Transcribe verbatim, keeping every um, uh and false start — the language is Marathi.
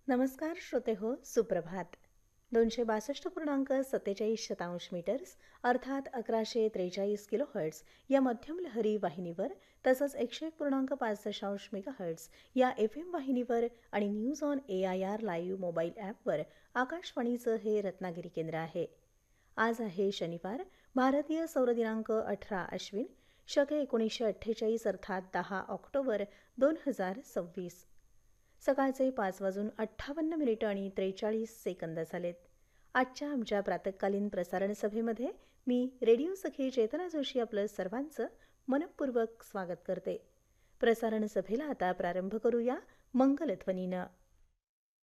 नमस्कार श्रोते हो, सुप्रभात. दोनशे बासष्ट पूर्णांक सत्तेचाळीस शतांश मीटर्स अर्थात अकराशे त्रेचाळीस किलो हर्ट्स या मध्यम लहरी वाहिनीवर तसंच एकशे एक पूर्णांक पाच दशांश मेगा हर्ट्स या एफ एम वाहिनीवर आणि news on A I R live mobile ॲपवर आकाशवाणीचं हे रत्नागिरी केंद्र आहे. आज आहे शनिवार, भारतीय सौर दिनांक अठरा अश्विन, शके एकोणीसशे अठ्ठेचाळीस अर्थात दहा ऑक्टोबर दोन हजार सव्वीस. सकाळचे पाच वाजून अठ्ठावन्न मिनिटं आणि त्रेचाळीस सेकंद झालेत. आजच्या आमच्या प्रातःकालीन प्रसारण सभेमध्ये मी रेडिओ सखी चेतना जोशी आपलं सर्वांचं मनपूर्वक स्वागत करते. प्रसारण सभेला आता प्रारंभ करूया मंगलध्वनीनं.